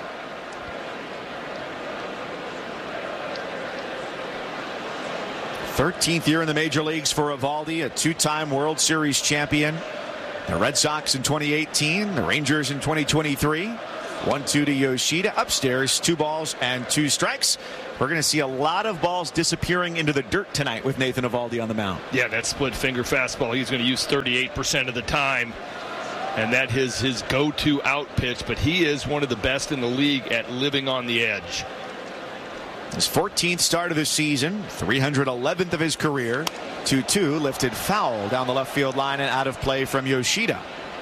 thirteenth year in the major leagues for Eovaldi, a two-time World Series champion. The Red Sox in twenty eighteen, the Rangers in twenty twenty-three. one two to Yoshida. Upstairs, two balls and two strikes. We're going to see a lot of balls disappearing into the dirt tonight with Nathan Eovaldi on the mound. Yeah, that split finger fastball he's going to use thirty-eight percent of the time. And that is his go-to out pitch. But he is one of the best in the league at living on the edge. His fourteenth start of the season, three hundred eleventh of his career. two two lifted foul down the left field line and out of play from Yoshida.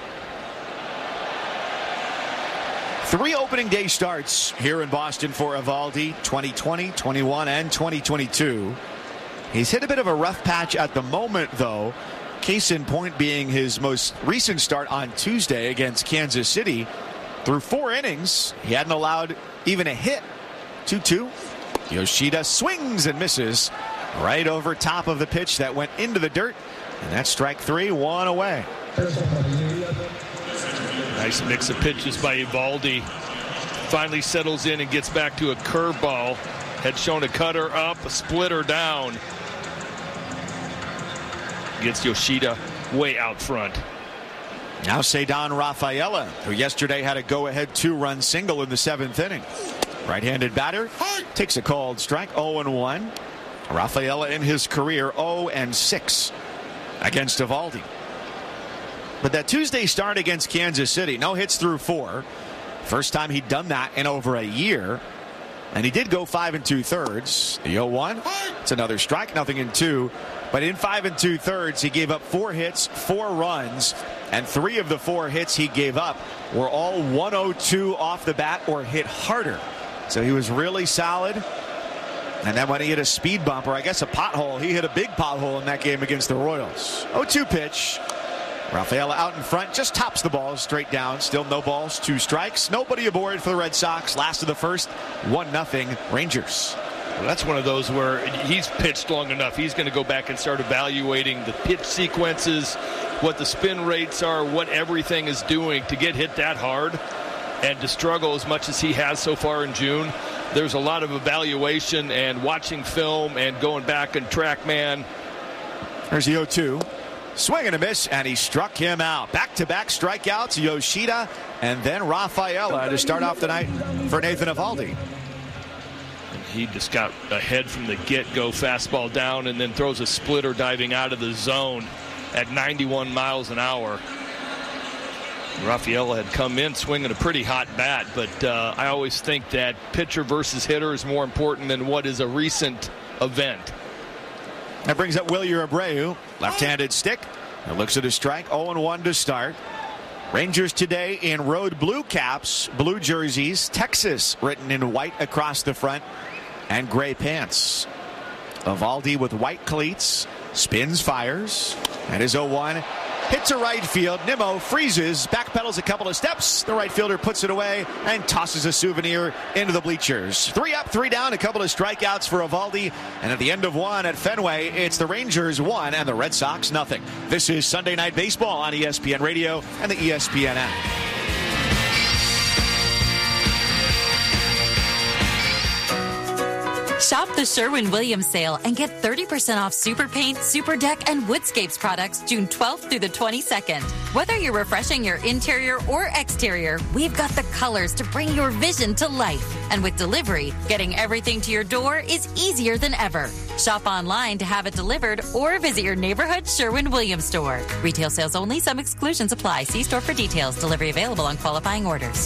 Three opening day starts here in Boston for Eovaldi, twenty twenty, twenty-one, and twenty twenty-two. He's hit a bit of a rough patch at the moment, though. Case in point being his most recent start on Tuesday against Kansas City. Through four innings, he hadn't allowed even a hit. two two. Yoshida swings and misses right over top of the pitch that went into the dirt. And that's strike three, one away. Nice mix of pitches by Eovaldi. Finally settles in and gets back to a curveball. Had shown a cutter up, a splitter down. Gets Yoshida way out front. Now Ceddanne Rafaela, who yesterday had a go-ahead two-run single in the seventh inning. Right-handed batter takes a called strike, oh and one. Rafaela in his career oh and six against Eovaldi. But that Tuesday start against Kansas City, no hits through four. First time he'd done that in over a year. And he did go five and two thirds. The oh one, it's another strike, nothing in two. But in five and two thirds, he gave up four hits, four runs, and three of the four hits he gave up were all one oh two off the bat or hit harder. So he was really solid. And then when he hit a speed bump, or I guess a pothole, he hit a big pothole in that game against the Royals. oh two pitch. Rafaela out in front, just tops the ball straight down. Still no balls, two strikes. Nobody aboard for the Red Sox. Last of the first, one nothing Rangers. Well, that's one of those where he's pitched long enough. He's going to go back and start evaluating the pitch sequences, what the spin rates are, what everything is doing to get hit that hard and to struggle as much as he has so far in June. There's a lot of evaluation and watching film and going back and track man. There's the oh two. Swing and a miss, and he struck him out. Back-to-back strikeouts, Yoshida, and then Rafaela to start off the night for Nathan Eovaldi. And he just got ahead from the get-go, fastball down, and then throws a splitter diving out of the zone at ninety-one miles an hour. Rafaela had come in swinging a pretty hot bat, but uh, I always think that pitcher versus hitter is more important than what is a recent event. That brings up Wilyer Abreu, left-handed stick. It looks at a strike, oh and one to start. Rangers today in road blue caps, blue jerseys, Texas written in white across the front, and gray pants. Eovaldi with white cleats, spins, fires, and his oh one hits to right field. Nimmo freezes, backpedals a couple of steps. The right fielder puts it away and tosses a souvenir into the bleachers. Three up, three down, a couple of strikeouts for Eovaldi. And at the end of one at Fenway, it's the Rangers one and the Red Sox nothing. This is Sunday Night Baseball on E S P N Radio and the E S P N app. Shop the Sherwin-Williams sale and get thirty percent off Super Paint, Super Deck, and Woodscapes products June twelfth through the twenty-second. Whether you're refreshing your interior or exterior, we've got the colors to bring your vision to life. And with delivery, getting everything to your door is easier than ever. Shop online to have it delivered or visit your neighborhood Sherwin-Williams store. Retail sales only. Some exclusions apply. See store for details. Delivery available on qualifying orders.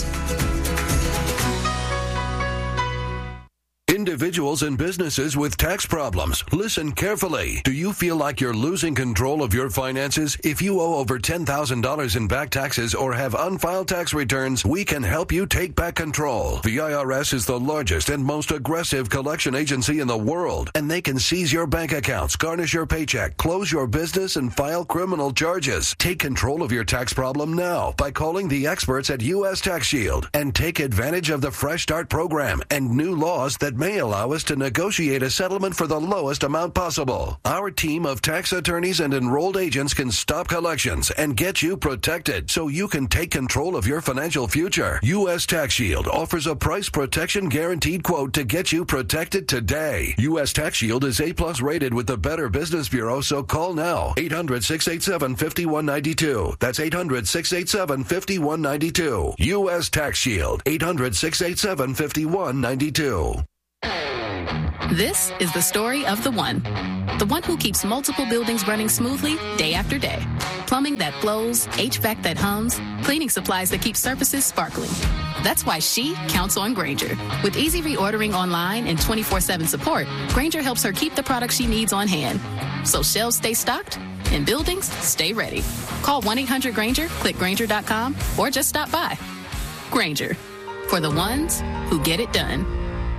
Individuals and businesses with tax problems, listen carefully. Do you feel like you're losing control of your finances? If you owe over ten thousand dollars in back taxes or have unfiled tax returns, we can help you take back control. The I R S is the largest and most aggressive collection agency in the world, and they can seize your bank accounts, garnish your paycheck, close your business, and file criminal charges. Take control of your tax problem now by calling the experts at U S Tax Shield and take advantage of the Fresh Start program and new laws that may may allow us to negotiate a settlement for the lowest amount possible. Our team of tax attorneys and enrolled agents can stop collections and get you protected so you can take control of your financial future. U S Tax Shield offers a price protection guaranteed quote to get you protected today. U S Tax Shield is A plus rated with the Better Business Bureau, so call now. eight hundred, six eight seven, five one nine two. That's eight hundred, six eight seven, five one nine two. U S Tax Shield. eight hundred, six eight seven, five one nine two. This is the story of the one. The one who keeps multiple buildings running smoothly day after day. Plumbing that flows, H V A C that hums, cleaning supplies that keep surfaces sparkling. That's why she counts on Grainger. With easy reordering online and twenty-four seven support, Grainger helps her keep the products she needs on hand. So shelves stay stocked and buildings stay ready. Call one eight hundred Grainger, click Grainger dot com, or just stop by. Grainger, for the ones who get it done.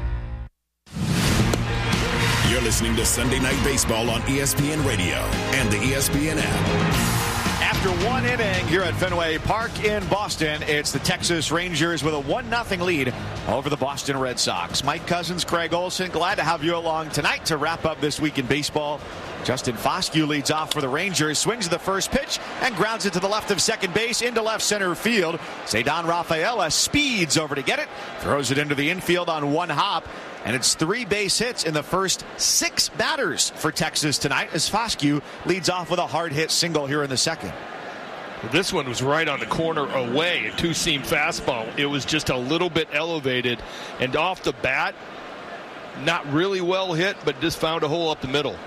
You're listening to Sunday Night Baseball on E S P N Radio and the E S P N app. After one inning here at Fenway Park in Boston, it's the Texas Rangers with a one nothing lead over the Boston Red Sox. Mike Cousins, Craig Olson, glad to have you along tonight to wrap up this week in baseball. Justin Foscue leads off for the Rangers, swings the first pitch and grounds it to the left of second base into left center field. Ceddanne Rafaela speeds over to get it, throws it into the infield on one hop, and it's three base hits in the first six batters for Texas tonight as Foscue leads off with a hard hit single here in the second. This one was right on the corner away, a two-seam fastball. It was just a little bit elevated, and off the bat, not really well hit, but just found a hole up the middle.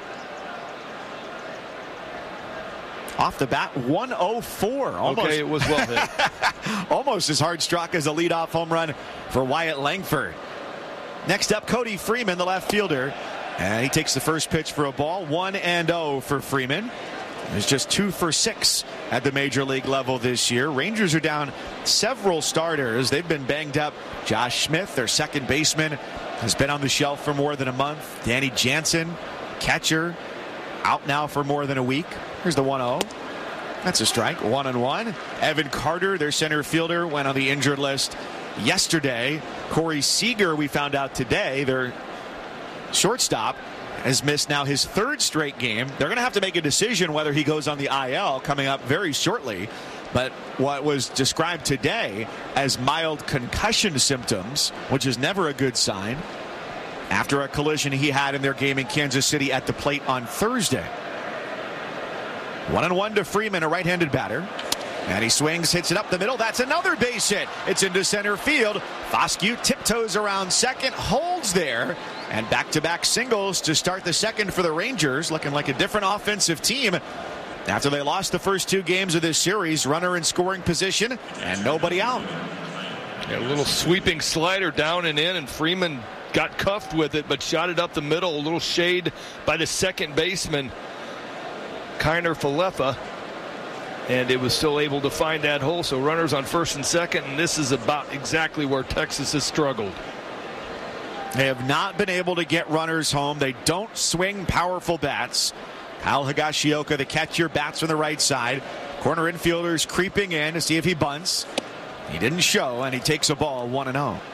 Off the bat, one oh four. Almost, okay, it was well hit. Almost as hard struck as a leadoff home run for Wyatt Langford. Next up, Cody Freeman, the left fielder. And he takes the first pitch for a ball. one and oh for Freeman. He's just two for six at the major league level this year. Rangers are down several starters. They've been banged up. Josh Smith, their second baseman, has been on the shelf for more than a month. Danny Jansen, catcher, out now for more than a week. Here's the one oh. That's a strike. One and one. Evan Carter, their center fielder, went on the injured list yesterday. Corey Seager, we found out today, their shortstop, has missed now his third straight game. They're going to have to make a decision whether he goes on the I L coming up very shortly. But what was described today as mild concussion symptoms, which is never a good sign, after a collision he had in their game in Kansas City at the plate on Thursday. One and one to Freeman, a right-handed batter. And he swings, hits it up the middle. That's another base hit. It's into center field. Foscue tiptoes around second, holds there. And back-to-back singles to start the second for the Rangers, looking like a different offensive team after they lost the first two games of this series. Runner in scoring position and nobody out. Yeah, a little sweeping slider down and in, and Freeman got cuffed with it, but shot it up the middle. A little shade by the second baseman, Kiner Falefa, and it was still able to find that hole. So runners on first and second, and this is about exactly where Texas has struggled. They have not been able to get runners home. They don't swing powerful bats. Kyle Higashioka, the catcher, bats from the right side. Corner infielders creeping in to see if he bunts. He didn't show, and he takes a ball one and oh.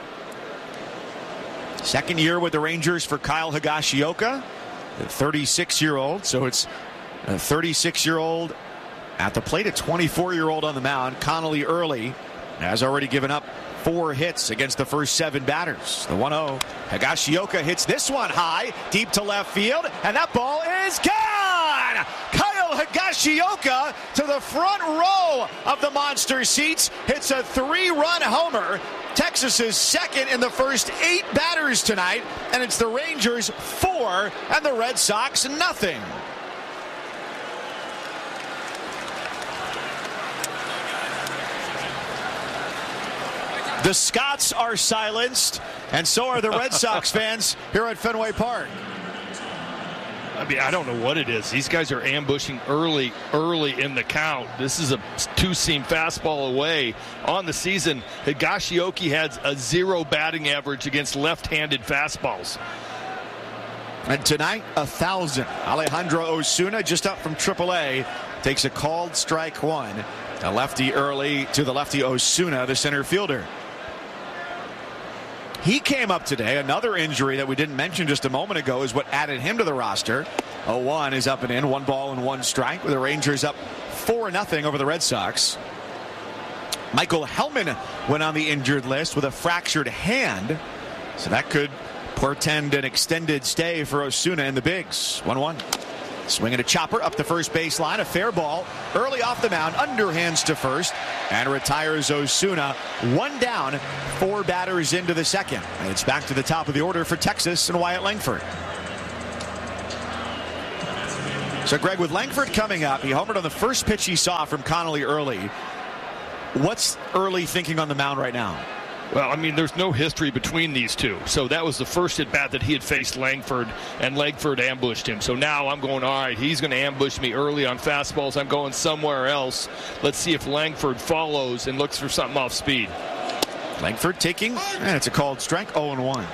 Second year with the Rangers for Kyle Higashioka, the thirty-six-year-old. So it's a thirty-six-year-old at the plate, a twenty-four-year-old on the mound. Connolly Early has already given up four hits against the first seven batters. The one oh. Higashioka hits this one high, deep to left field, and that ball is gone! Kyle Higashioka to the front row of the monster seats, hits a three-run homer. Texas's second in the first eight batters tonight, and it's the Rangers four and the Red Sox nothing. The Scots are silenced, and so are the Red Sox fans here at Fenway Park. I mean, I don't know what it is. These guys are ambushing early, early in the count. This is a two-seam fastball away. On the season, Higashioka has a zero batting average against left-handed fastballs. And tonight, a thousand. Alejandro Osuna, just up from triple A, takes a called strike one. A lefty Early to the lefty Osuna, the center fielder. He came up today. Another injury that we didn't mention just a moment ago is what added him to the roster. oh one is up and in. One ball and one strike with the Rangers up four nothing over the Red Sox. Michael Hellman went on the injured list with a fractured hand. So that could portend an extended stay for Osuna in the bigs. one one. Swinging a chopper up the first baseline. A fair ball early off the mound. Underhands to first. And retires Osuna. One down. Four batters into the second. And it's back to the top of the order for Texas and Wyatt Langford. So, Greg, with Langford coming up, he homered on the first pitch he saw from Connolly early. What's Early thinking on the mound right now? Well, I mean, there's no history between these two. So that was the first at-bat that he had faced Langford, and Langford ambushed him. So now I'm going, all right, he's going to ambush me early on fastballs. I'm going somewhere else. Let's see if Langford follows and looks for something off speed. Langford taking, and it's a called strike, oh and one.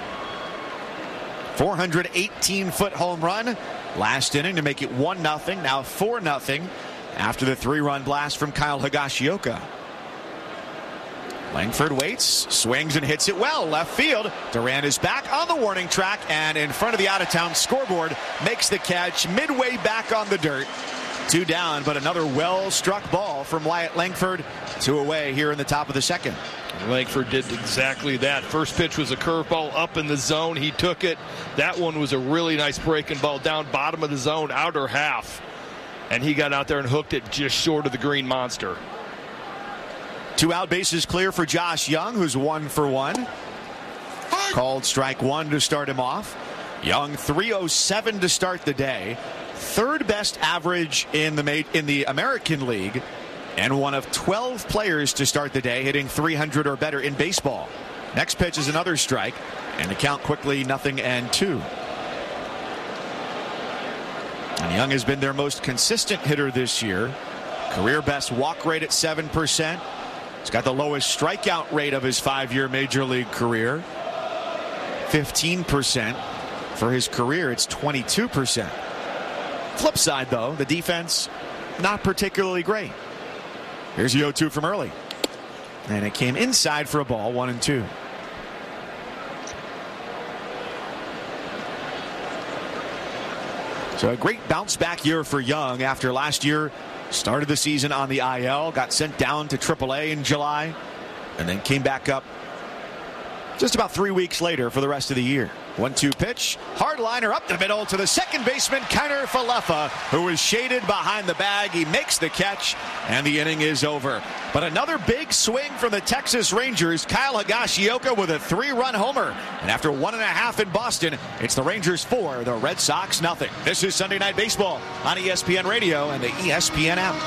four hundred eighteen foot home run last inning to make it one nothing. Now four nothing after the three-run blast from Kyle Higashioka. Langford waits, swings and hits it well. Left field. Duran is back on the warning track and in front of the out-of-town scoreboard. Makes the catch midway back on the dirt. Two down, but another well-struck ball from Wyatt Langford. Two away here in the top of the second. Langford did exactly that. First pitch was a curveball up in the zone. He took it. That one was a really nice breaking ball down bottom of the zone, outer half. And he got out there and hooked it just short of the green monster. Two out, bases clear for Josh Young, who's one for one. Called strike one to start him off. Young three oh seven to start the day. Third best average in the in the American League, and one of twelve players to start the day hitting three hundred or better in baseball. Next pitch is another strike, and the count quickly nothing and two. And Young has been their most consistent hitter this year. Career best walk rate at seven percent. He's got the lowest strikeout rate of his five-year major league career. fifteen percent. For his career, it's twenty-two percent. Flip side, though, the defense not particularly great. Here's the oh two from early. And it came inside for a ball, one and two. So a great bounce back year for Young after last year. Started the season on the I L, got sent down to triple A in July, and then came back up just about three weeks later for the rest of the year. one two pitch, hard liner up the middle to the second baseman, Kiner Falefa, who is shaded behind the bag. He makes the catch, and the inning is over. But another big swing from the Texas Rangers, Kyle Higashioka with a three-run homer. And after one and a half in Boston, it's the Rangers four, the Red Sox nothing. This is Sunday Night Baseball on E S P N Radio and the E S P N app.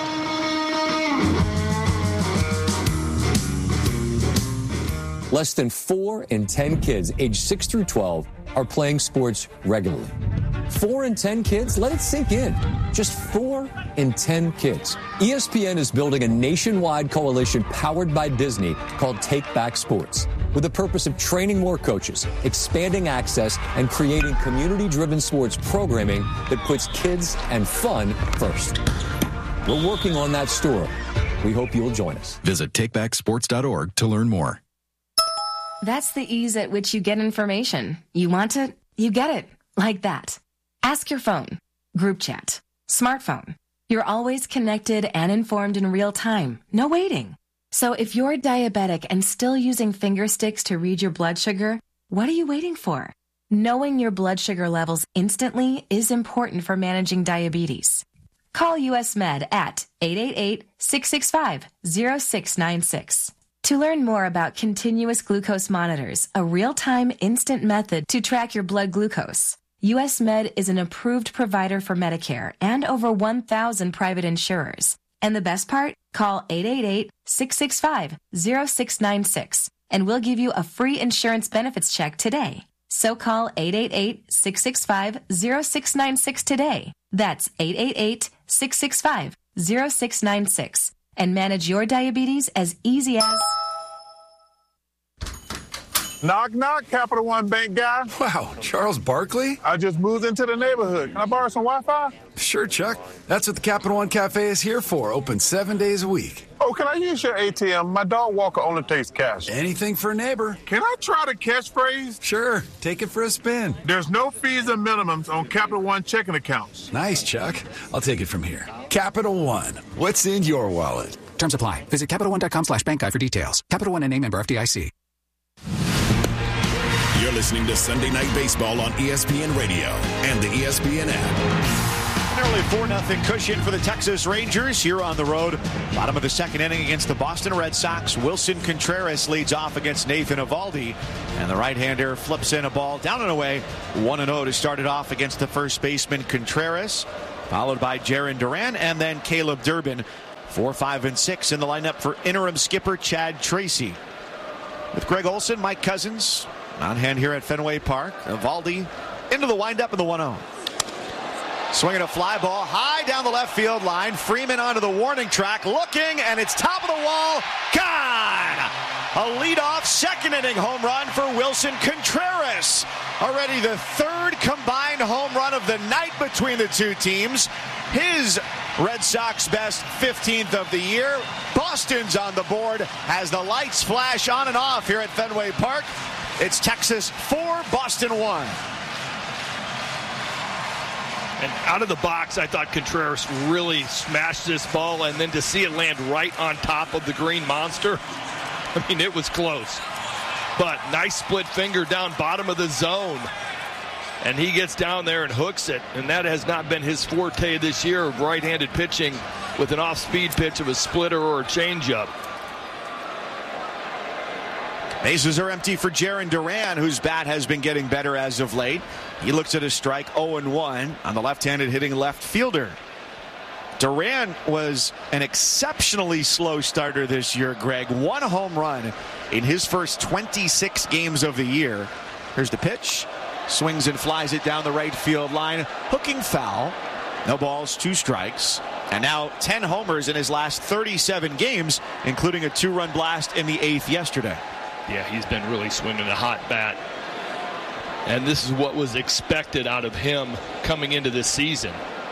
Less than four in ten kids aged six through twelve are playing sports regularly. Four in ten kids? Let it sink in. Just four in ten kids. E S P N is building a nationwide coalition powered by Disney called Take Back Sports, with the purpose of training more coaches, expanding access, and creating community-driven sports programming that puts kids and fun first. We're working on that story. We hope you'll join us. Visit take back sports dot org to learn more. That's the ease at which you get information. You want it, you get it. Like that. Ask your phone. Group chat. Smartphone. You're always connected and informed in real time. No waiting. So if you're diabetic and still using finger sticks to read your blood sugar, what are you waiting for? Knowing your blood sugar levels instantly is important for managing diabetes. Call U S Med at eight eight eight, six six five, zero six nine six. To learn more about continuous glucose monitors, a real-time instant method to track your blood glucose, U S Med is an approved provider for Medicare and over one thousand private insurers. And the best part? Call eight eight eight, six six five, zero six nine six and we'll give you a free insurance benefits check today. So call eight eight eight, six six five, zero six nine six today. That's eight eight eight, six six five, zero six nine six. And manage your diabetes as easy as... Knock, knock, Capital One Bank guy. Wow, Charles Barkley? I just moved into the neighborhood. Can I borrow some Wi-Fi? Sure, Chuck. That's what the Capital One Cafe is here for. Open seven days a week. Oh, can I use your A T M? My dog walker only takes cash. Anything for a neighbor. Can I try the catchphrase? Sure. Take it for a spin. There's no fees or minimums on Capital One checking accounts. Nice, Chuck. I'll take it from here. Capital One. What's in your wallet? Terms apply. Visit CapitalOne.com slash bank guide for details. Capital One and name member F D I C. You're listening to Sunday Night Baseball on E S P N Radio and the E S P N app. Nearly four nothing cushion for the Texas Rangers here on the road. Bottom of the second inning against the Boston Red Sox. Wilson Contreras leads off against Nathan Eovaldi. And the right-hander flips in a ball down and away. one and oh to start it off against the first baseman Contreras. Followed by Jarren Duran and then Caleb Durbin. Four, five, and six in the lineup for interim skipper Chad Tracy. With Greg Olson, Mike Cousins on hand here at Fenway Park. Eovaldi into the windup of the one oh. Swinging a fly ball high down the left field line. Freeman onto the warning track, looking, and it's top of the wall. Gone! A leadoff second inning home run for Wilson Contreras. Already the third combined home run of the night between the two teams. His Red Sox best fifteenth of the year. Boston's on the board as the lights flash on and off here at Fenway Park. It's Texas four, Boston one. And out of the box, I thought Contreras really smashed this ball, and then to see it land right on top of the green monster, I mean, it was close. But nice split finger down bottom of the zone. And he gets down there and hooks it, and that has not been his forte this year of right-handed pitching with an off-speed pitch of a splitter or a changeup. Bases are empty for Jarren Duran, whose bat has been getting better as of late. He looks at a strike oh and one on the left-handed hitting left fielder. Duran was an exceptionally slow starter this year, Greg. One home run in his first twenty-six games of the year. Here's the pitch. Swings and flies it down the right field line. Hooking foul. No balls, two strikes. And now ten homers in his last thirty-seven games, including a two-run blast in the eighth yesterday. Yeah, he's been really swinging a hot bat. And this is what was expected out of him coming into this season.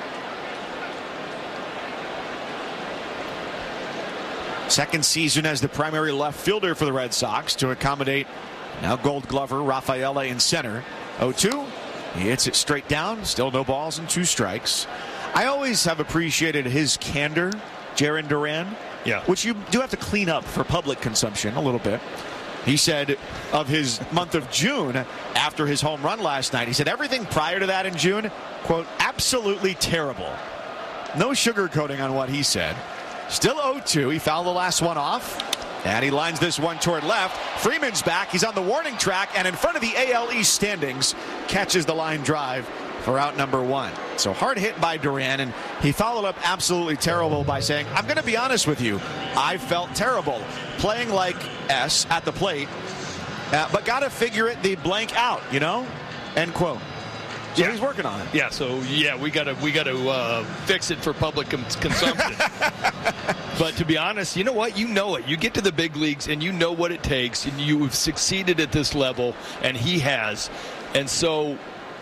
Second season as the primary left fielder for the Red Sox to accommodate now Gold Glover Rafaela in center. oh two. He hits it straight down. Still no balls and two strikes. I always have appreciated his candor, Jarren Duran. Yeah. Which you do have to clean up for public consumption a little bit. He said of his month of June after his home run last night, he said everything prior to that in June, quote, absolutely terrible. No sugarcoating on what he said. Still oh two. He fouled the last one off. And he lines this one toward left. Freeman's back. He's on the warning track and in front of the A L East standings catches the line drive for out number one. So hard hit by Duran, and he followed up absolutely terrible by saying, I'm going to be honest with you. I felt terrible playing like S at the plate, uh, but got to figure it the blank out, you know? End quote. So yeah. He's working on it. Yeah, so yeah, we got to we got to uh, fix it for public com- consumption. But to be honest, you know what? You know it. You get to the big leagues and you know what it takes, and you have succeeded at this level, and he has. And so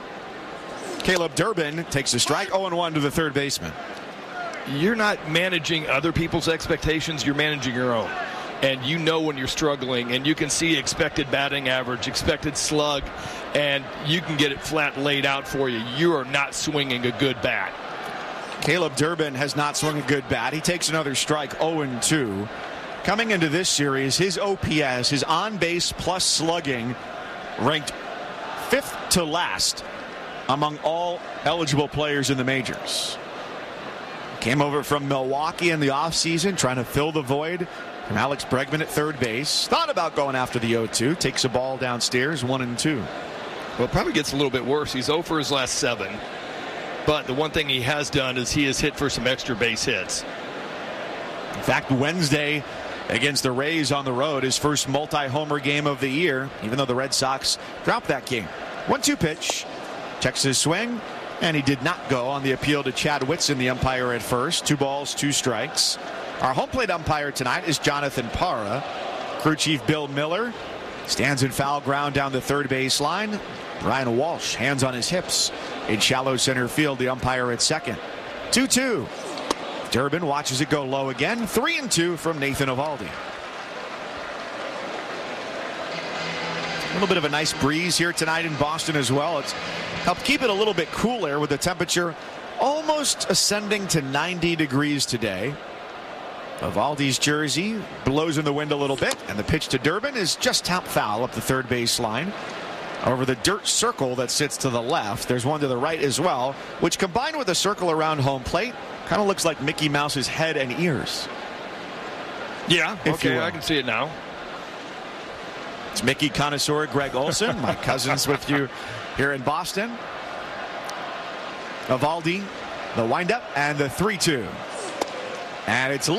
Caleb Durbin takes a strike, oh and one to the third baseman. You're not managing other people's expectations, you're managing your own. And you know when you're struggling, and you can see expected batting average, expected slug, and you can get it flat laid out for you. You are not swinging a good bat. Caleb Durbin has not swung a good bat. He takes another strike, oh and two. Coming into this series, his O P S, his on-base plus slugging, ranked fifth to last among all eligible players in the majors. Came over from Milwaukee in the offseason, trying to fill the void from Alex Bregman at third base. Thought about going after the oh two. Takes a ball downstairs, one and two. Well, it probably gets a little bit worse. He's oh for his last seven. But the one thing he has done is he has hit for some extra base hits. In fact, Wednesday against the Rays on the road, his first multi-homer game of the year, even though the Red Sox dropped that game. one two pitch. Checks his swing, and he did not go on the appeal to Chad Whitson, the umpire at first. Two balls, two strikes. Our home plate umpire tonight is Jonathan Parra. Crew chief Bill Miller Stands in foul ground down the third base line. Ryan Walsh, hands on his hips in shallow center field. The umpire at second. two two. Durbin watches it go low again. three and two from Nathan Eovaldi. A little bit of a nice breeze here tonight in Boston as well. It's helped keep it a little bit cooler with the temperature almost ascending to ninety degrees today. Eovaldi's jersey blows in the wind a little bit, and the pitch to Durbin is just top foul up the third base line. Over the dirt circle that sits to the left, there's one to the right as well, which combined with a circle around home plate kind of looks like Mickey Mouse's head and ears. Yeah, okay, I can see it now. It's Mickey connoisseur Greg Olson, my cousins with you here in Boston. Eovaldi, the windup, and the three two. And it's low.